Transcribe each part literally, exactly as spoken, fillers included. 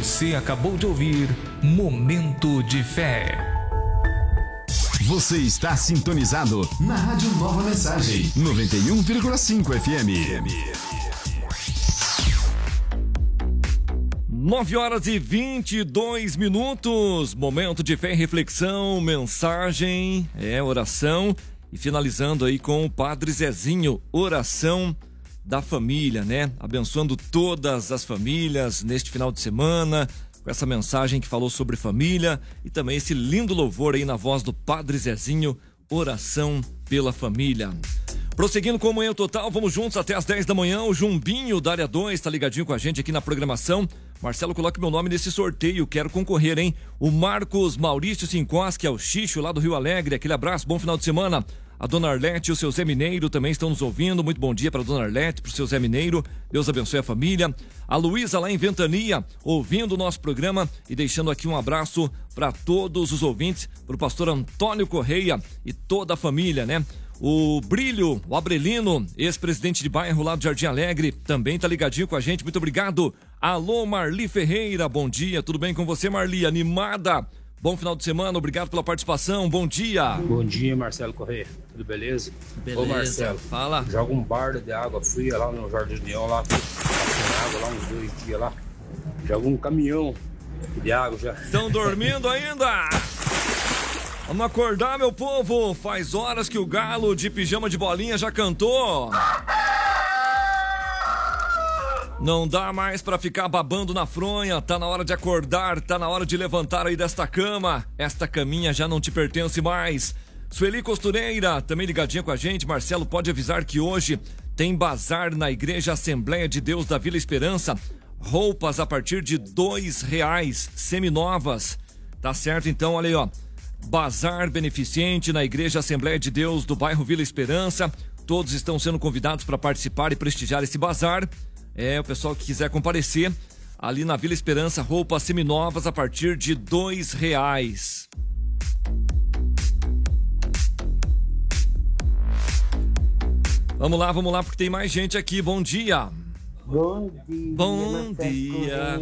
Você acabou de ouvir Momento de Fé. Você está sintonizado na Rádio Nova Mensagem, noventa e um vírgula cinco F M. nove horas e vinte e dois minutos. Momento de fé e reflexão, mensagem, é oração. E finalizando aí com o Padre Zezinho, oração da família, né? Abençoando todas as famílias neste final de semana, com essa mensagem que falou sobre família e também esse lindo louvor aí na voz do Padre Zezinho, oração pela família. Prosseguindo com o Manhã Total, vamos juntos até as dez da manhã. O Jumbinho da área dois tá ligadinho com a gente aqui na programação. Marcelo, coloque meu nome nesse sorteio, quero concorrer, hein? O Marcos Maurício Sincós, que é o Xixo lá do Rio Alegre, aquele abraço, bom final de semana. A Dona Arlete e o seu Zé Mineiro também estão nos ouvindo, muito bom dia para a Dona Arlete, para o seu Zé Mineiro, Deus abençoe a família. A Luísa lá em Ventania, ouvindo o nosso programa e deixando aqui um abraço para todos os ouvintes, para o pastor Antônio Correia e toda a família, né? O Brilho, o Abrelino, ex-presidente de bairro lá do Jardim Alegre, também tá ligadinho com a gente, muito obrigado. Alô, Marli Ferreira, bom dia, tudo bem com você, Marli? Animada? Bom final de semana, obrigado pela participação, bom dia. Bom dia, Marcelo Correia, tudo beleza? Beleza, Ô Marcelo, fala. Joga um bardo de água fria lá no Jardim União, lá, tá sem água lá uns dois dias lá. Joga um caminhão de água já. Estão dormindo ainda? Vamos acordar, meu povo, faz horas que o galo de pijama de bolinha já cantou. Não dá mais pra ficar babando na fronha, tá na hora de acordar, tá na hora de levantar aí desta cama. Esta caminha já não te pertence mais. Sueli Costureira, também ligadinha com a gente. Marcelo, pode avisar que hoje tem bazar na Igreja Assembleia de Deus da Vila Esperança. Roupas a partir de dois reais, seminovas. Tá certo, então, olha aí, ó. Bazar beneficente na Igreja Assembleia de Deus do bairro Vila Esperança. Todos estão sendo convidados para participar e prestigiar esse bazar. É, o pessoal que quiser comparecer, ali na Vila Esperança, roupas seminovas a partir de dois reais. Vamos lá, vamos lá, porque tem mais gente aqui. Bom dia. Bom dia. Bom dia.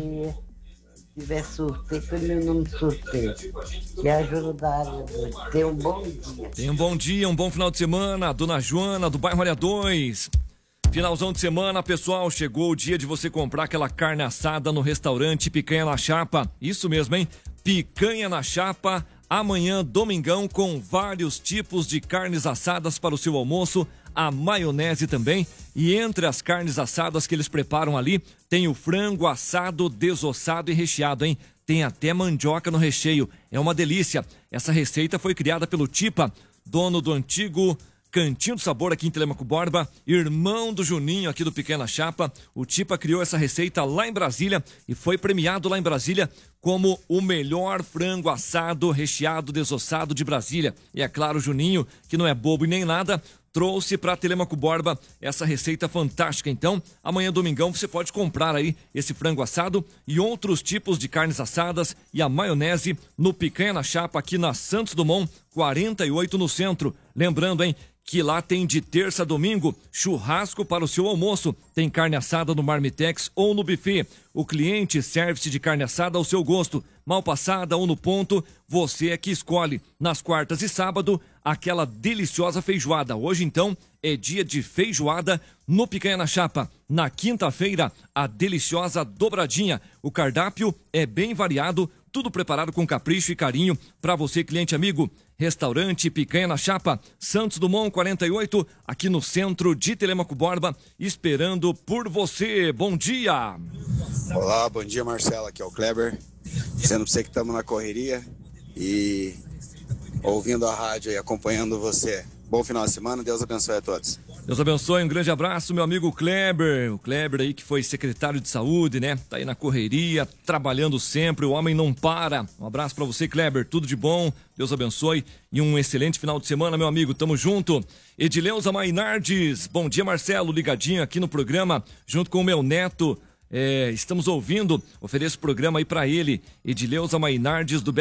Se tiver sorteio, foi meu nome sorteio. Que ajudar, tenha um bom dia. Tenha um bom dia, um bom final de semana. Dona Joana, do bairro Área dois. Finalzão de semana, pessoal, chegou o dia de você comprar aquela carne assada no restaurante Picanha na Chapa. Isso mesmo, hein? Picanha na Chapa, amanhã, domingão, com vários tipos de carnes assadas para o seu almoço, a maionese também. E entre as carnes assadas que eles preparam ali, tem o frango assado, desossado e recheado, hein? Tem até mandioca no recheio, é uma delícia. Essa receita foi criada pelo Tipa, dono do antigo Cantinho do Sabor aqui em Telêmaco Borba, irmão do Juninho aqui do Pequena Chapa. O Tipa criou essa receita lá em Brasília e foi premiado lá em Brasília como o melhor frango assado recheado desossado de Brasília. E é claro, o Juninho, que não é bobo e nem nada, trouxe para Telêmaco Borba essa receita fantástica. Então, amanhã domingão você pode comprar aí esse frango assado e outros tipos de carnes assadas e a maionese no Picanha na Chapa aqui na Santos Dumont quarenta e oito no centro. Lembrando, hein, que lá tem de terça a domingo churrasco para o seu almoço. Tem carne assada no Marmitex ou no buffet. O cliente serve-se de carne assada ao seu gosto, mal passada ou no ponto, você é que escolhe. Nas quartas e sábado, aquela deliciosa feijoada. Hoje, então, é dia de feijoada no Picanha na Chapa. Na quinta-feira, a deliciosa dobradinha. O cardápio é bem variado, tudo preparado com capricho e carinho para você, cliente amigo. Restaurante Picanha na Chapa, Santos Dumont quarenta e oito, aqui no centro de Telêmaco Borba, esperando por você. Bom dia! Olá, bom dia, Marcelo, aqui é o Kleber, dizendo pra você que estamos na correria e ouvindo a rádio e acompanhando você. Bom final de semana, Deus abençoe a todos. Deus abençoe, um grande abraço, meu amigo Kleber, o Kleber aí que foi secretário de saúde, né? Tá aí na correria, trabalhando sempre, o homem não para. Um abraço pra você, Kleber, tudo de bom, Deus abençoe e um excelente final de semana, meu amigo, tamo junto. Edileuza Mainardes, bom dia, Marcelo, ligadinho aqui no programa, junto com o meu neto, é, estamos ouvindo, ofereço o programa aí pra ele, Edileuza Mainardes do